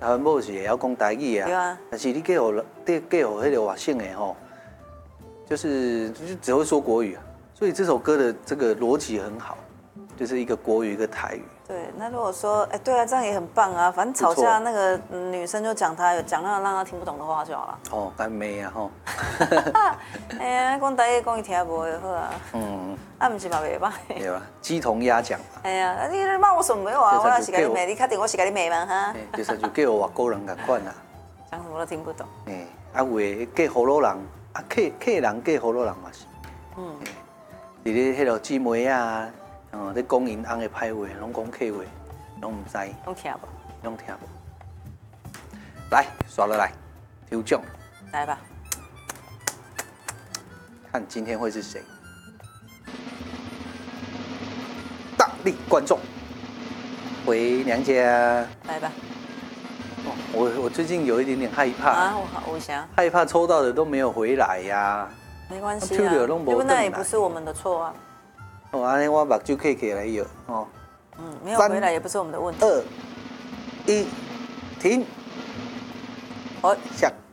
台湾某是会晓讲台语啊，但是你嫁予迄个外省的吼，就只会说国语啊，所以这首歌的这个逻辑很好，就是一个国语一个台语。 对，那如果说，对啊，这样也很棒啊。反正吵架那个女生就讲她让她听不懂的话就好了。 哦，干妹啊吼。 哎呀，讲台语讲伊听无就好啊。不是嘛袂歹。 对吧？鸡同鸭讲嘛。 哎呀，你骂我什么啊？我是甲你骂，你确定我是甲你骂吗？哈。 就是就叫外国人共款啦。 讲什么都听不懂。 有诶嫁河洛人，客人嫁河洛人嘛是。伫咧迄落姊妹啊。在讲因翁的歹话，拢讲客话，拢唔知， 拢听无， 拢听无。来，刷落来，抽奖， 来吧， 看今天会是谁？大力观众，回娘家。 来吧。 我最近有一点点害怕啊，我想害怕抽到的都没有回来呀。 没关系啊，因为那也不是我们的错啊。 安尼我目睭起起来有哦。 没有回来也不是我们的问题。 2、1，停。下。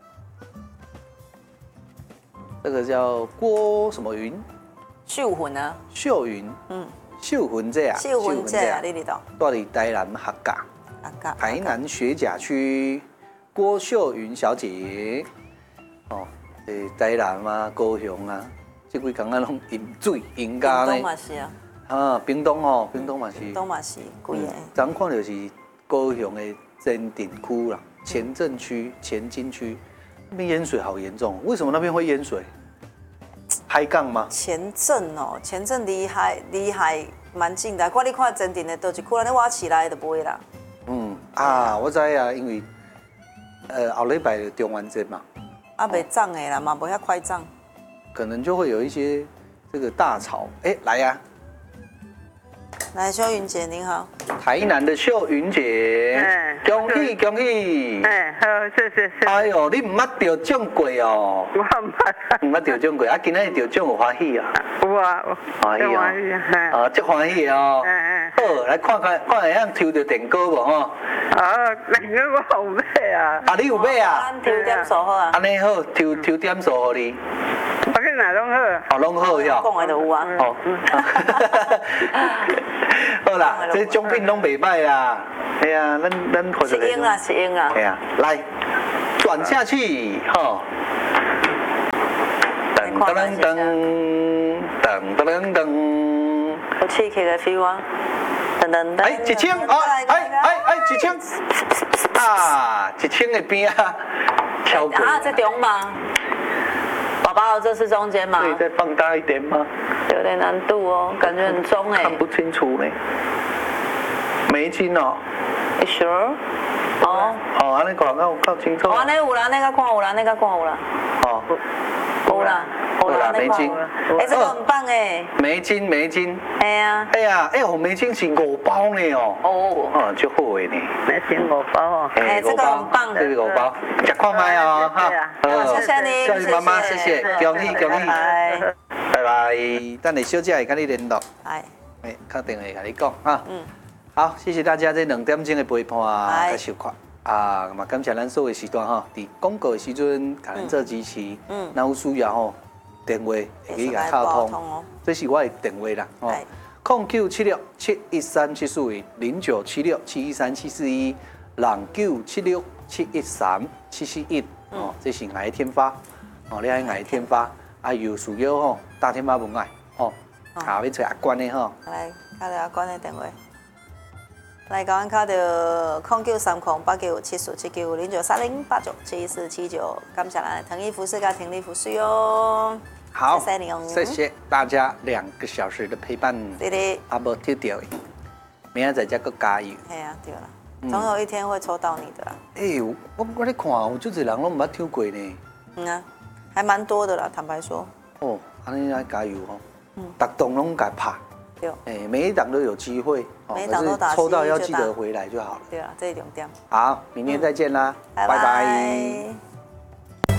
这个叫郭什么云？ 秀云啊。 秀云。秀云这啊。 秀云这啊，你知道？ 住伫台南客家。台南学甲区郭秀云小姐。台南啊，高雄啊。这几工啊，拢饮水饮咖呢。 屏东嘛是啊。 屏东哦，屏东嘛是。 屏东嘛是，贵诶。 咱看就是高雄的前镇区啦，前镇区、前金区，那边淹水好严重。为什么那边会淹水？海港吗？ 前镇离海蛮近的。你看前镇的都是可能挖起来就不会啦。 我知啊，因为后礼拜的中元节嘛。 袂涨的啦，嘛无遐快涨。 可能就会有一些这个大潮，来呀！ 来，秀云姐您好。 台南的秀云姐，恭喜恭喜！ 好，谢。 哎呦，你唔捌得奖过哦？ 我唔捌得奖过，今仔日得奖有欢喜啊？ 有啊， 欢喜哦，足欢喜哦。好，来看会晓抽到电锅无吼？ 电锅我有买啊。 你有买啊？ 咱抽点数好啊。 安尼好，抽点数互你。 我去哪拢好。 拢好哟。 讲的就有啊。 好啦，这奖品拢袂歹啦。哎呀，咱看是用啦，是用啦。 哎呀，来转下去，吼。噔。 有刺激的 feel 啊！噔。 10001000啊，1000的边啊，超过。 这中吗？宝宝，这是中间吗？ 可以再放大一点吗？ 有点难度哦，感觉很中哎。 看不清楚呢。没金哦。 You sure？ 安尼看较清楚。 安尼有啦，那个看有啦，那个看有啦。有啦， 美金。 这个很棒哎。 美金。 哎呀， 美金是5包呢哦。就好的呢。 美金5包哦。 这个很棒。 这个5包，吃看卖哦哈。 谢谢你， 谢谢妈妈，谢谢，恭喜。拜拜，等下小姐会跟你联络。打电话跟你讲哈。好，谢谢大家这2点钟的陪伴甲收看。嘛感谢咱所有时段吼，伫广告的时阵，甲咱做支持。若有需要吼，电话会去甲敲通，这是我的电话啦。0976713741，0976713741，0976713741，这是爱天发。你爱爱天发，有需要吼，打电话问我吼，要找阿关的吼。 来，敲到阿关的电话。来，甲阮敲到09308974790930897479，感谢咱的腾毅服饰甲听力服饰哟。 好， 谢谢你哦， 谢谢大家2个小时的陪伴。 对的。 无抽到的，明仔载再搁加油。 对啊，对啦，总有一天会抽到你的啦。 我咧看有足侪人拢毋捌抽过呢。 还蛮多的啦，坦白说。 安尼来加油吼，逐档拢甲拍。每一档都有机会， 每一档都打， 抽到要记得回来就好了。 对啊，这是重点。 好，明天再见啦，拜拜。